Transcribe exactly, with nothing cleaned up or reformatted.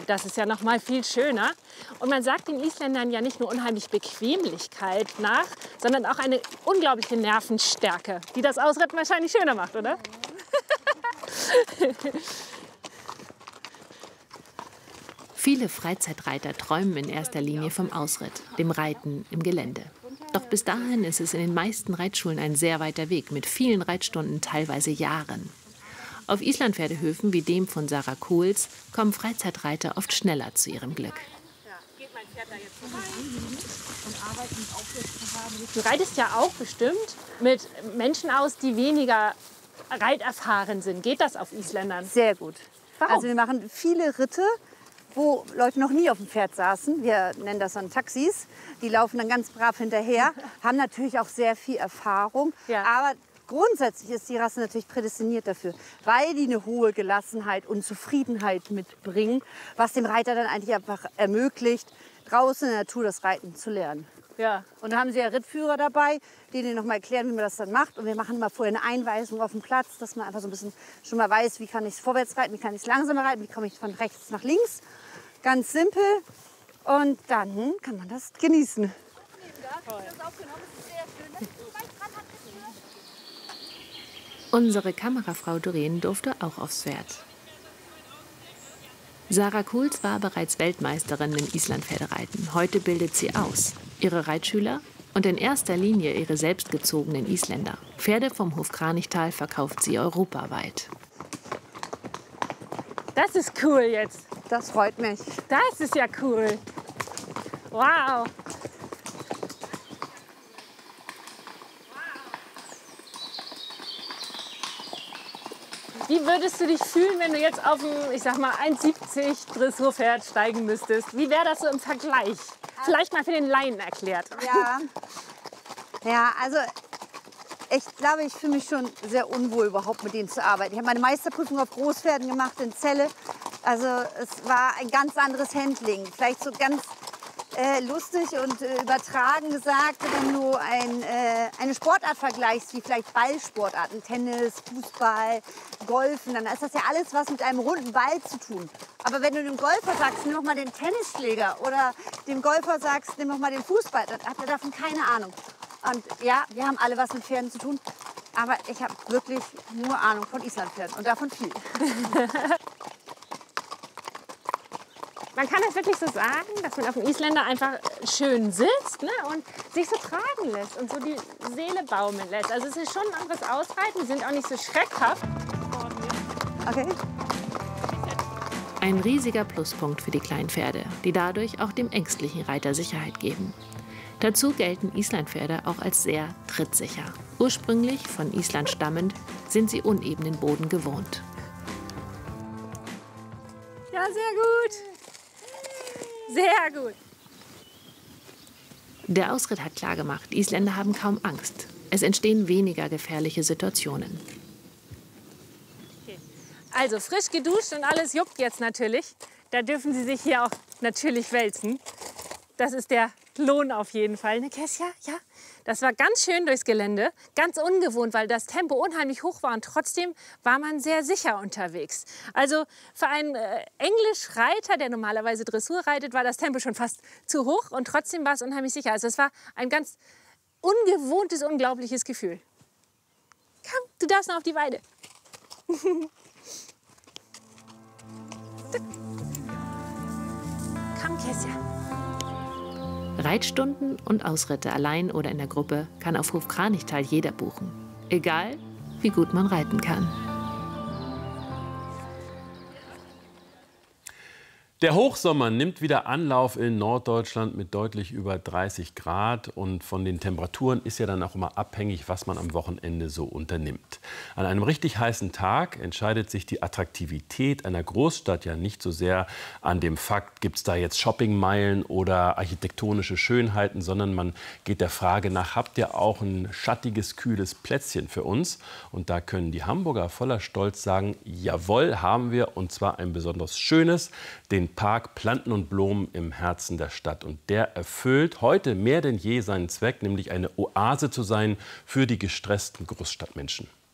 Das ist ja noch mal viel schöner. Und man sagt den Isländern ja nicht nur unheimlich Bequemlichkeit nach, sondern auch eine unglaubliche Nervenstärke, die das Ausreiten wahrscheinlich schöner macht, oder? Viele Freizeitreiter träumen in erster Linie vom Ausritt, dem Reiten im Gelände. Doch bis dahin ist es in den meisten Reitschulen ein sehr weiter Weg, mit vielen Reitstunden, teilweise Jahren. Auf Islandpferdehöfen wie dem von Sarah Kohls kommen Freizeitreiter oft schneller zu ihrem Glück. Du reitest ja auch bestimmt mit Menschen aus, die weniger reiterfahren sind. Geht das auf Isländern? Sehr gut. Warum? Also wir machen viele Ritte, wo Leute noch nie auf dem Pferd saßen. Wir nennen das dann Taxis. Die laufen dann ganz brav hinterher, haben natürlich auch sehr viel Erfahrung. Ja. Aber grundsätzlich ist die Rasse natürlich prädestiniert dafür, weil die eine hohe Gelassenheit und Zufriedenheit mitbringen, was dem Reiter dann eigentlich einfach ermöglicht, draußen in der Natur das Reiten zu lernen. Ja. Und da haben sie ja Rittführer dabei, die denen noch mal erklären, wie man das dann macht. Und wir machen mal vorher eine Einweisung auf dem Platz, dass man einfach so ein bisschen schon mal weiß, wie kann ich es vorwärts reiten, wie kann ich es langsamer reiten, wie komme ich von rechts nach links. Ganz simpel. Und dann kann man das genießen. Unsere Kamerafrau Doreen durfte auch aufs Pferd. Sarah Kohls war bereits Weltmeisterin im Islandpferdereiten. Heute bildet sie aus. Ihre Reitschüler und in erster Linie ihre selbstgezogenen Isländer. Pferde vom Hof Kranichtal verkauft sie europaweit. Das ist cool jetzt. Das freut mich. Das ist ja cool. Wow. Wie würdest du dich fühlen, wenn du jetzt auf ein, ich sag mal, eins siebzig Dressurpferd steigen müsstest? Wie wäre das so im Vergleich? Vielleicht mal für den Laien erklärt. Ja, ja, also ich glaube, ich fühle mich schon sehr unwohl, überhaupt mit denen zu arbeiten. Ich habe meine Meisterprüfung auf Großpferden gemacht in Celle. Also es war ein ganz anderes Handling. Vielleicht so ganz äh, lustig und äh, übertragen gesagt, wenn du ein, äh, eine Sportart vergleichst, wie vielleicht Ballsportarten, Tennis, Fußball, Golfen, dann ist das ja alles was mit einem runden Ball zu tun. Aber wenn du dem Golfer sagst, nimm doch mal den Tennisschläger oder dem Golfer sagst, nimm doch mal den Fußball, dann hat er davon keine Ahnung. Und ja, wir haben alle was mit Pferden zu tun, aber ich habe wirklich nur Ahnung von Islandpferden und davon viel. Man kann das wirklich so sagen, dass man auf dem Isländer einfach schön sitzt, ne, und sich so tragen lässt und so die Seele baumeln lässt. Also es ist schon ein anderes Ausreiten, die sind auch nicht so schreckhaft. Okay. Ein riesiger Pluspunkt für die kleinen Pferde, die dadurch auch dem ängstlichen Reiter Sicherheit geben. Dazu gelten Islandpferde auch als sehr trittsicher. Ursprünglich von Island stammend sind sie unebenen Boden gewohnt. Ja, sehr gut. Sehr gut. Der Ausritt hat klargemacht, Isländer haben kaum Angst. Es entstehen weniger gefährliche Situationen. Okay. Also frisch geduscht und alles juckt jetzt natürlich. Da dürfen Sie sich hier auch natürlich wälzen. Das ist der Lohn auf jeden Fall. Ne, Kesja? Ja? Das war ganz schön durchs Gelände. Ganz ungewohnt, weil das Tempo unheimlich hoch war. Und trotzdem war man sehr sicher unterwegs. Also für einen äh, Englischreiter, der normalerweise Dressur reitet, war das Tempo schon fast zu hoch. Und trotzdem war es unheimlich sicher. Also es war ein ganz ungewohntes, unglaubliches Gefühl. Komm, du darfst noch auf die Weide. Komm, Kesja. Reitstunden und Ausritte allein oder in der Gruppe kann auf Hof Kranichtal jeder buchen. Egal, wie gut man reiten kann. Der Hochsommer nimmt wieder Anlauf in Norddeutschland mit deutlich über dreißig Grad. Und von den Temperaturen ist ja dann auch immer abhängig, was man am Wochenende so unternimmt. An einem richtig heißen Tag entscheidet sich die Attraktivität einer Großstadt ja nicht so sehr an dem Fakt, gibt es da jetzt Shoppingmeilen oder architektonische Schönheiten, sondern man geht der Frage nach, habt ihr auch ein schattiges, kühles Plätzchen für uns? Und da können die Hamburger voller Stolz sagen, jawohl, haben wir, und zwar ein besonders schönes, den Park Planten und Blumen im Herzen der Stadt. Und der erfüllt heute mehr denn je seinen Zweck, nämlich eine Oase zu sein für die gestressten Großstadtmenschen.